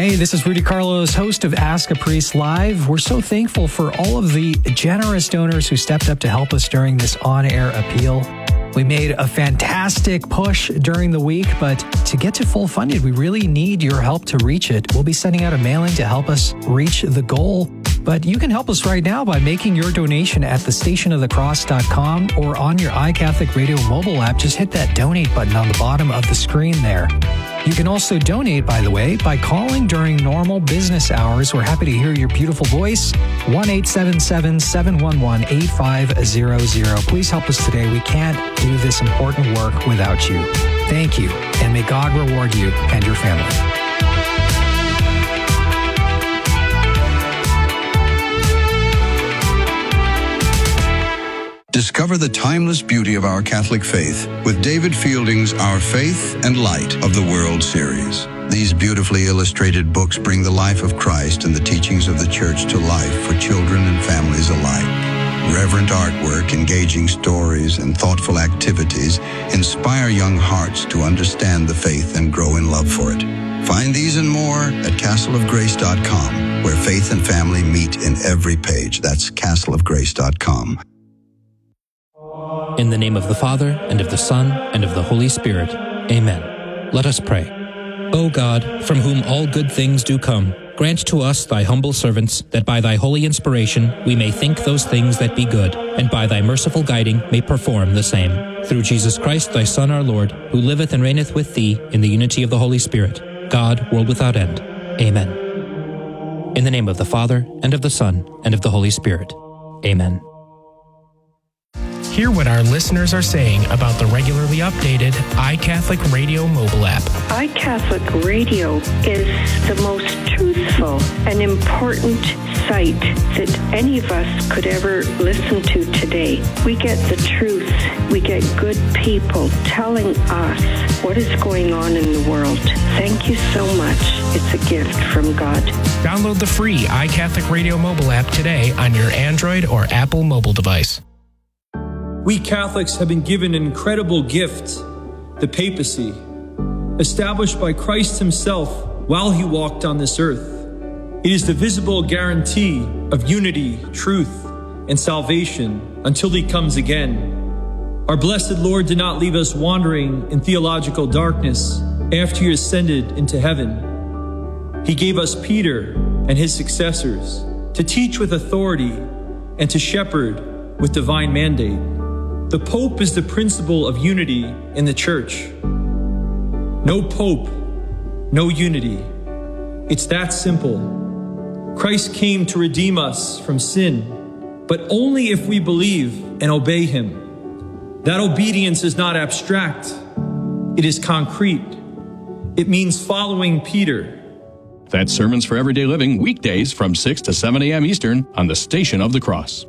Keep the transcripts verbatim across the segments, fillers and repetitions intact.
Hey, this is Rudy Carlos, host of Ask a Priest Live. We're so thankful for all of the generous donors who stepped up to help us during this on-air appeal. We made a fantastic push during the week, but to get to full funded, we really need your help to reach it. We'll be sending out a mailing to help us reach the goal. But you can help us right now by making your donation at the station of the cross dot com or on your iCatholic Radio mobile app. Just hit that donate button on the bottom of the screen there. You can also donate, by the way, by calling during normal business hours. We're happy to hear your beautiful voice. one eight seven seven, seven one one, eight five zero zero. Please help us today. We can't do this important work without you. Thank you, and may God reward you and your family. Discover the timeless beauty of our Catholic faith with David Fielding's Our Faith and Light of the World series. These beautifully illustrated books bring the life of Christ and the teachings of the Church to life for children and families alike. Reverent artwork, engaging stories, and thoughtful activities inspire young hearts to understand the faith and grow in love for it. Find these and more at castle of grace dot com, where faith and family meet in every page. That's castle of grace dot com. In the name of the Father, and of the Son, and of the Holy Spirit. Amen. Let us pray. O God, from whom all good things do come, grant to us, thy humble servants, that by thy holy inspiration we may think those things that be good, and by thy merciful guiding may perform the same. Through Jesus Christ, thy Son, our Lord, who liveth and reigneth with thee in the unity of the Holy Spirit, God, world without end. Amen. In the name of the Father, and of the Son, and of the Holy Spirit. Amen. Hear what our listeners are saying about the regularly updated iCatholic Radio mobile app. iCatholic Radio is the most truthful and important site that any of us could ever listen to today. We get the truth. We get good people telling us what is going on in the world. Thank you so much. It's a gift from God. Download the free iCatholic Radio mobile app today on your Android or Apple mobile device. We Catholics have been given an incredible gift, the papacy, established by Christ himself while he walked on this earth. It is the visible guarantee of unity, truth, and salvation until he comes again. Our blessed Lord did not leave us wandering in theological darkness after he ascended into heaven. He gave us Peter and his successors to teach with authority and to shepherd with divine mandate. The Pope is the principle of unity in the Church. No Pope, no unity. It's that simple. Christ came to redeem us from sin, but only if we believe and obey him. That obedience is not abstract. It is concrete. It means following Peter. That's Sermons for Everyday Living, weekdays from six to seven a.m. Eastern on the Station of the Cross.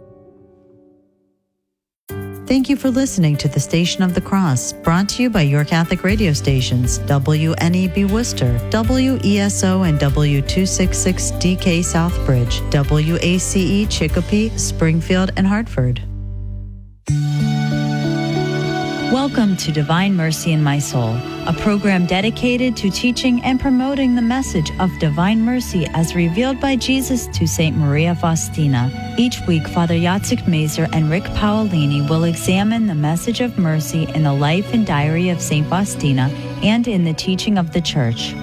Thank you for listening to the Station of the Cross, brought to you by your Catholic radio stations, W N E B Worcester, W E S O and W two sixty-six D K Southbridge, W A C E Chicopee, Springfield, and Hartford. Welcome to Divine Mercy in My Soul, a program dedicated to teaching and promoting the message of divine mercy as revealed by Jesus to Saint Maria Faustina. Each week, Father Jacek Mazer and Rick Paolini will examine the message of mercy in the life and diary of Saint Faustina and in the teaching of the Church.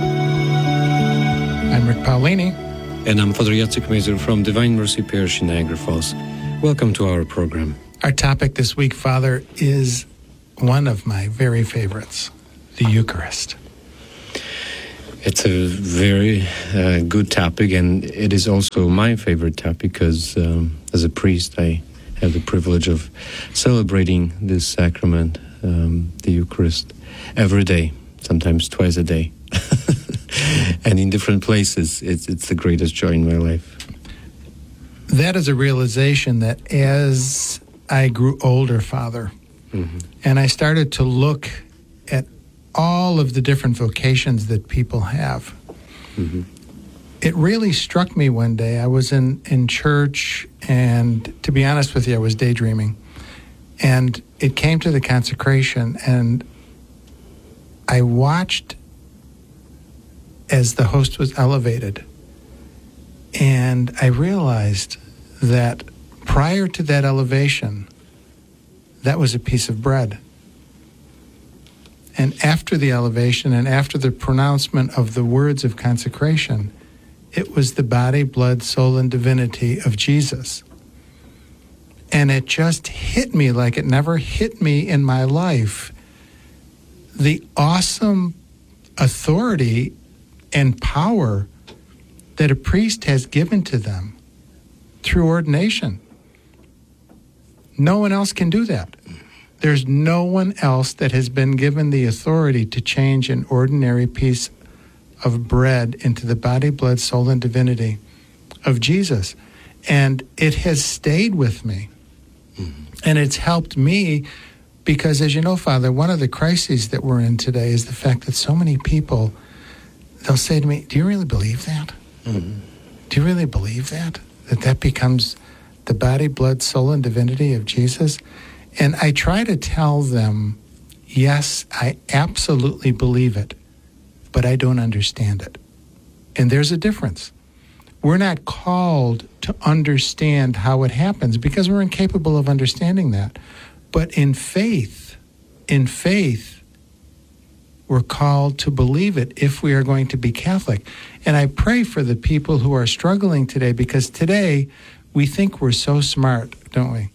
I'm Rick Paolini. And I'm Father Jacek Mazer from Divine Mercy Parish in Niagara Falls. Welcome to our program. Our topic this week, Father, is one of my very favorites, the Eucharist. It's a very uh, good topic, and it is also my favorite topic because um, as a priest, I have the privilege of celebrating this sacrament, um, the Eucharist, every day, sometimes twice a day. And in different places, it's, it's the greatest joy in my life. That is a realization that as I grew older, Father, mm-hmm. and I started to look at all of the different vocations that people have. Mm-hmm. It really struck me one day. I was in, in church, and to be honest with you, I was daydreaming. And it came to the consecration, and I watched as the host was elevated. And I realized that prior to that elevation, that was a piece of bread. And after the elevation and after the pronouncement of the words of consecration, it was the body, blood, soul, and divinity of Jesus. And it just hit me like it never hit me in my life. The awesome authority and power that a priest has given to them through ordination. No one else can do that. There's no one else that has been given the authority to change an ordinary piece of bread into the body, blood, soul, and divinity of Jesus. And it has stayed with me. Mm-hmm. And it's helped me because, as you know, Father, one of the crises that we're in today is the fact that so many people, they'll say to me, do you really believe that? Mm-hmm. Do you really believe that? That that becomes the body, blood, soul, and divinity of Jesus? And I try to tell them, yes, I absolutely believe it, but I don't understand it. And there's a difference. We're not called to understand how it happens because we're incapable of understanding that. But in faith, in faith, we're called to believe it if we are going to be Catholic. And I pray for the people who are struggling today because today we think we're so smart, don't we?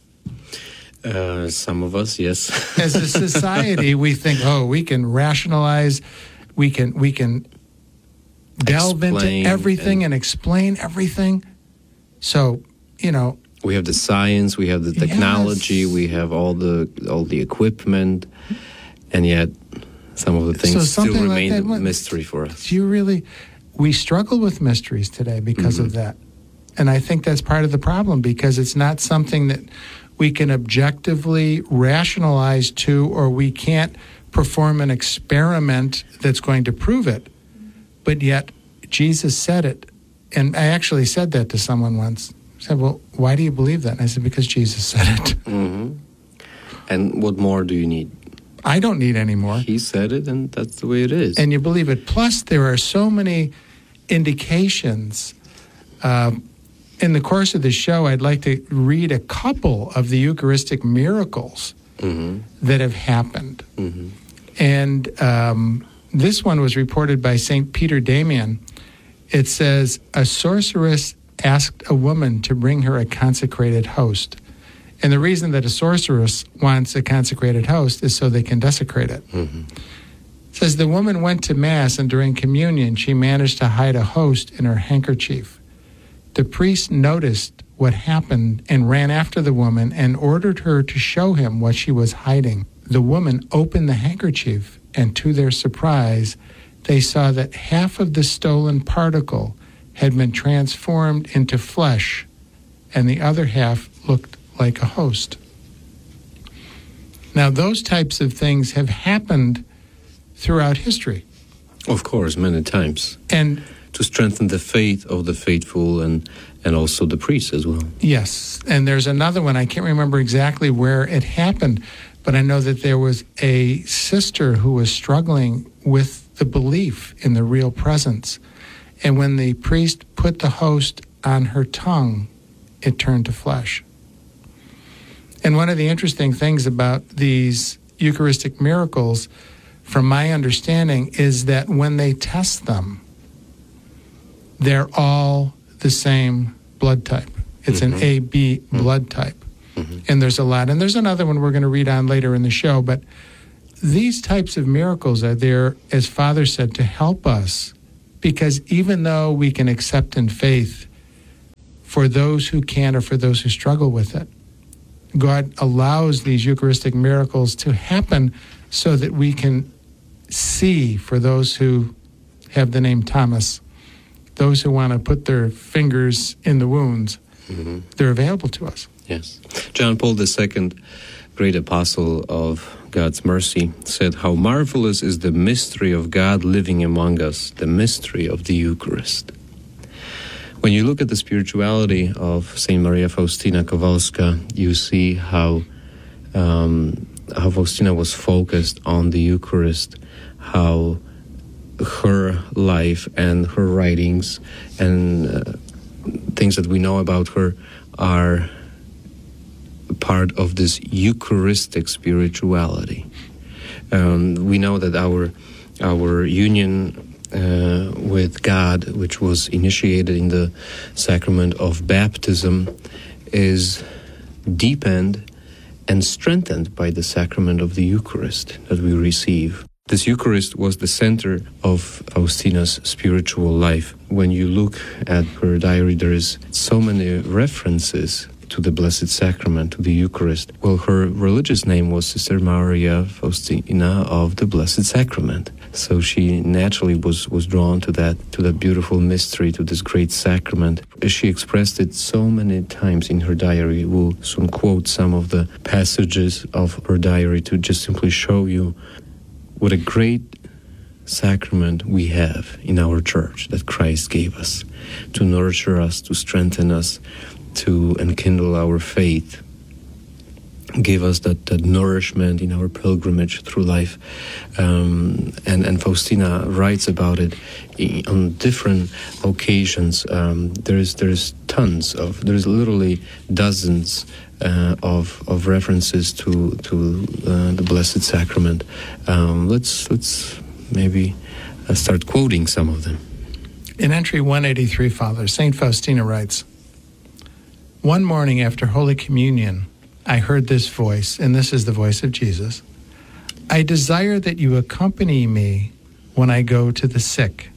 Uh, some of us, yes. As a society, we think, oh, we can rationalize, we can we can delve explain into everything and, and explain everything. So, you know, we have the science, we have the technology, yes. we have all the all the equipment, and yet some of the things so still remain like a mystery for us. Do you really? We struggle with mysteries today because mm-hmm. of that, and I think that's part of the problem because it's not something that we can objectively rationalize to, or we can't perform an experiment that's going to prove it. But yet, Jesus said it. And I actually said that to someone once. I said, well, why do you believe that? And I said, because Jesus said it. Mm-hmm. And what more do you need? I don't need any more. He said it, and that's the way it is. And you believe it. Plus, there are so many indications. Uh, In the course of the show, I'd like to read a couple of the Eucharistic miracles mm-hmm. that have happened. Mm-hmm. And um, this one was reported by Saint Peter Damian. It says, a sorceress asked a woman to bring her a consecrated host. And the reason that a sorceress wants a consecrated host is so they can desecrate it. Mm-hmm. It says, the woman went to Mass, and during communion, she managed to hide a host in her handkerchief. The priest noticed what happened and ran after the woman and ordered her to show him what she was hiding. The woman opened the handkerchief, and to their surprise, they saw that half of the stolen particle had been transformed into flesh, and the other half looked like a host. Now, those types of things have happened throughout history. Of course, many times. And to strengthen the faith of the faithful and, and also the priests as well. Yes, and there's another one. I can't remember exactly where it happened, but I know that there was a sister who was struggling with the belief in the real presence. And when the priest put the host on her tongue, it turned to flesh. And one of the interesting things about these Eucharistic miracles, from my understanding, is that when they test them, they're all the same blood type. It's mm-hmm. an A B mm-hmm. blood type. Mm-hmm. And there's a lot. And there's another one we're going to read on later in the show. But these types of miracles are there, as Father said, to help us. Because even though we can accept in faith for those who can or for those who struggle with it, God allows these Eucharistic miracles to happen so that we can see, for those who have the name Thomas, those who want to put their fingers in the wounds, mm-hmm. they're available to us. Yes. John Paul the Second, great apostle of God's mercy, said, how marvelous is the mystery of God living among us, the mystery of the Eucharist. When you look at the spirituality of Saint Maria Faustina Kowalska, you see how, um, how Faustina was focused on the Eucharist, how her life and her writings and uh, things that we know about her are part of this Eucharistic spirituality. Um, we know that our our union uh, with God, which was initiated in the sacrament of baptism, is deepened and strengthened by the sacrament of the Eucharist that we receive. This Eucharist was the center of Faustina's spiritual life. When you look at her diary, there is so many references to the Blessed Sacrament, to the Eucharist. Well, her religious name was Sister Maria Faustina of the Blessed Sacrament. So she naturally was, was drawn to that, to that beautiful mystery, to this great sacrament. She expressed it so many times in her diary. We'll soon quote some of the passages of her diary to just simply show you what a great sacrament we have in our church that Christ gave us to nurture us, to strengthen us, to enkindle our faith, give us that, that nourishment in our pilgrimage through life. Um, and, and Faustina writes about it on different occasions. Um, there's there's tons of, there's literally dozens uh, of of references to to uh, the Blessed Sacrament. Um, let's let's maybe uh, start quoting some of them. In entry one eighty-three, Father, Saint Faustina writes, "One morning after Holy Communion, I heard this voice," and this is the voice of Jesus, "I desire that you accompany me when I go to the sick."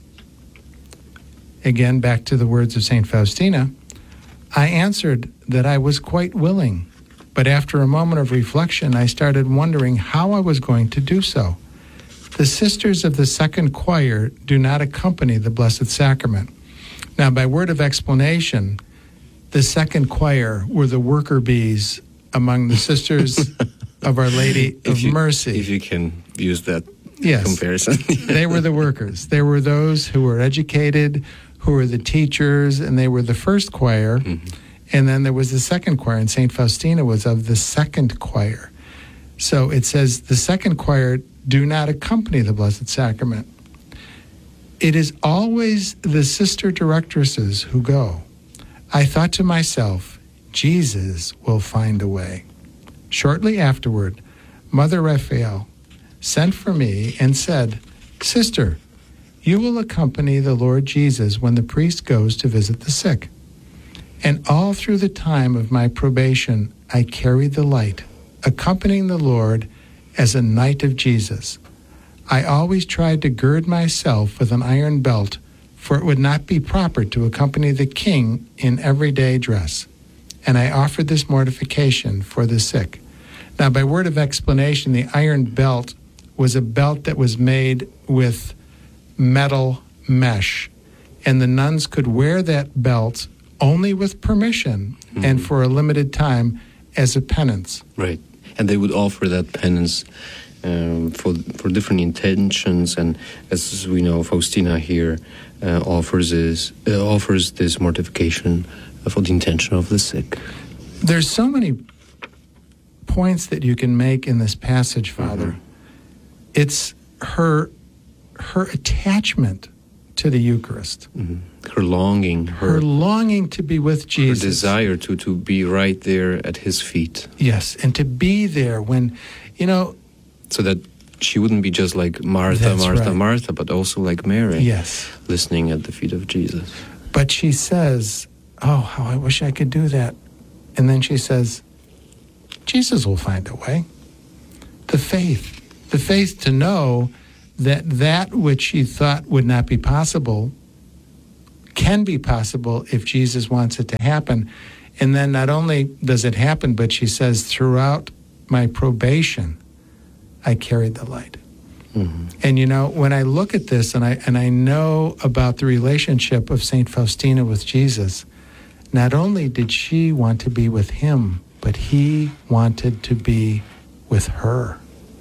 Again, back to the words of Saint Faustina, "I answered that I was quite willing, but after a moment of reflection, I started wondering how I was going to do so. The sisters of the second choir do not accompany the Blessed Sacrament." Now, by word of explanation, the second choir were the worker bees among the sisters of Our Lady of if you, Mercy. If you can use that yes. comparison. They were the workers. They were those who were educated, who were the teachers, and they were the first choir. Mm-hmm. And then there was the second choir, and Saint Faustina was of the second choir. So it says the second choir do not accompany the Blessed Sacrament. It is always the sister directresses who go. I thought to myself, Jesus will find a way. Shortly afterward, Mother Raphael sent for me and said, "Sister, you will accompany the Lord Jesus when the priest goes to visit the sick." And all through the time of my probation, I carried the light, accompanying the Lord as a knight of Jesus. I always tried to gird myself with an iron belt, for it would not be proper to accompany the king in everyday dress. And I offered this mortification for the sick. Now, by word of explanation, the iron belt was a belt that was made with metal mesh, and the nuns could wear that belt only with permission mm-hmm. and for a limited time as a penance. Right. And they would offer that penance um, for for different intentions, and as we know, Faustina here uh, offers this uh, offers this mortification for the intention of the sick. There's so many points that you can make in this passage, Father. Mm-hmm. It's her her attachment to the Eucharist. Mm-hmm. Her longing. Her, her longing to be with Jesus. Her desire to, to be right there at his feet. Yes, and to be there when, you know... So that she wouldn't be just like Martha, Martha, right. Martha, but also like Mary. Yes. Listening at the feet of Jesus. But she says, oh, how I wish I could do that. And then she says, Jesus will find a way. The faith. The faith to know that that which she thought would not be possible can be possible if Jesus wants it to happen. And then not only does it happen, but she says, throughout my probation, I carried the light. Mm-hmm. And you know, when I look at this and I and I know about the relationship of Saint Faustina with Jesus, not only did she want to be with him, but he wanted to be with her.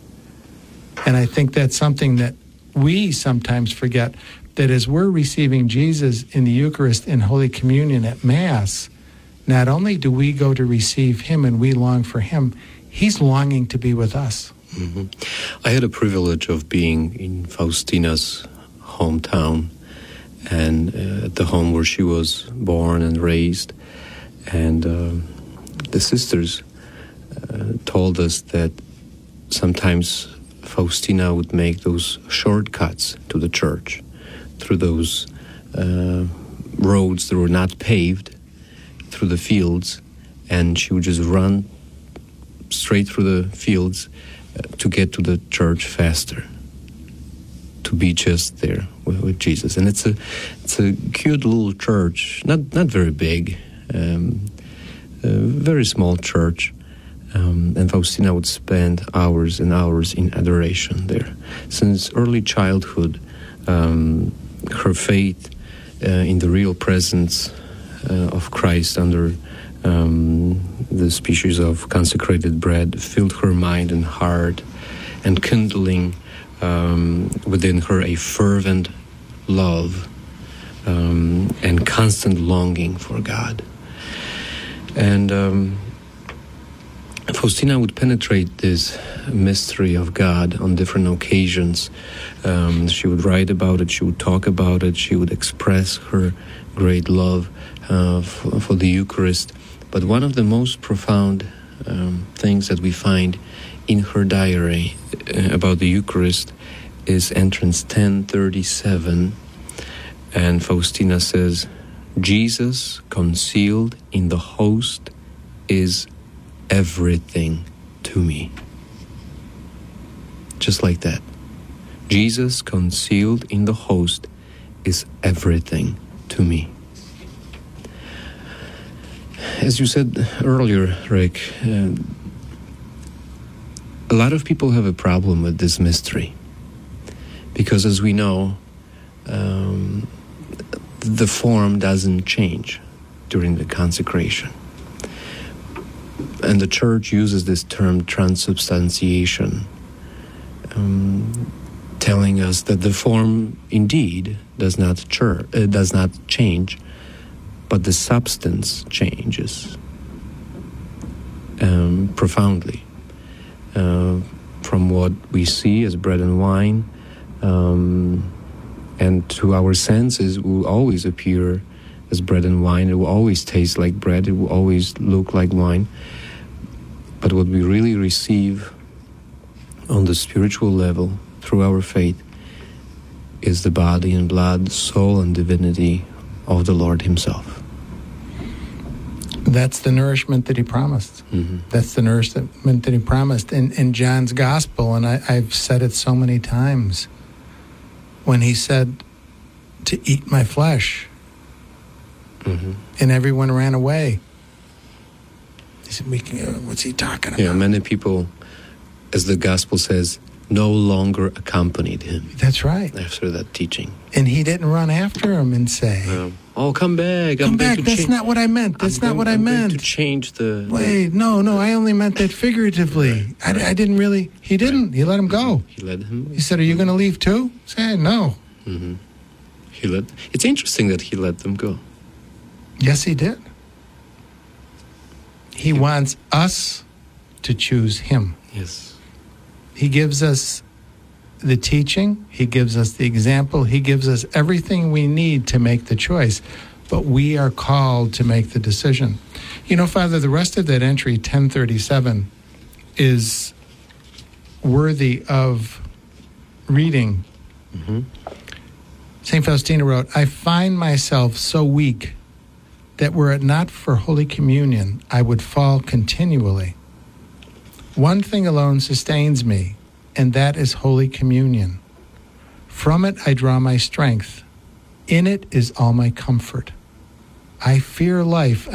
And I think that's something that we sometimes forget, that as we're receiving Jesus in the Eucharist in Holy Communion at Mass, not only do we go to receive him and we long for him, he's longing to be with us. Mm-hmm. I had a privilege of being in Faustina's hometown and uh, at the home where she was born and raised. And uh, the sisters uh, told us that sometimes Faustina would make those shortcuts to the church through those uh, roads that were not paved, through the fields, and she would just run straight through the fields uh, to get to the church faster, to be just there with, with Jesus. And it's a it's a cute little church, not not very big, um, a very small church. Um, and Faustina would spend hours and hours in adoration there. Since early childhood, um, her faith uh, in the real presence uh, of Christ under um, the species of consecrated bread filled her mind and heart, and kindling um, within her a fervent love um, and constant longing for God. And um, Faustina would penetrate this mystery of God on different occasions. Um, she would write about it, she would talk about it, she would express her great love uh, for, for the Eucharist. But one of the most profound um, things that we find in her diary uh, about the Eucharist is entrance ten thirty-seven. And Faustina says, "Jesus concealed in the host is everything to me." Just like that. Jesus concealed in the host is everything to me. As you said earlier, Rick, uh, a lot of people have a problem with this mystery. Because as we know, um, the form doesn't change during the consecration. And the Church uses this term transubstantiation, um, telling us that the form indeed does not chur- uh, does not change, but the substance changes um, profoundly uh, from what we see as bread and wine, um, and to our senses it will always appear as bread and wine. It will always taste like bread. It will always look like wine. But what we really receive on the spiritual level through our faith is the body and blood, soul and divinity of the Lord Himself. That's the nourishment that He promised. Mm-hmm. That's the nourishment that He promised in, in John's Gospel. And I, I've said it so many times. When He said to eat my flesh, mm-hmm. and everyone ran away. He said, we can, what's he talking about? Yeah, many people, as the Gospel says, no longer accompanied Him. That's right. After that teaching. And He didn't run after him and say, um, oh, come back. Come I'm back. That's cha- not what I meant. That's I'm not going, what I I'm meant. To change the... Wait, no, no, I only meant that figuratively. I, I didn't really... He didn't. He let him go. He let him... He said, are you going to leave too? Say, no. Mm-hmm. He let... It's interesting that He let them go. Yes, He did. He wants us to choose Him. Yes. He gives us the teaching. He gives us the example. He gives us everything we need to make the choice. But we are called to make the decision. You know, Father, the rest of that entry, ten thirty-seven, is worthy of reading. Mm-hmm. Saint Faustina wrote, I find myself so weak that were it not for Holy Communion, I would fall continually. One thing alone sustains me, and that is Holy Communion. From it I draw my strength. In it is all my comfort. I fear life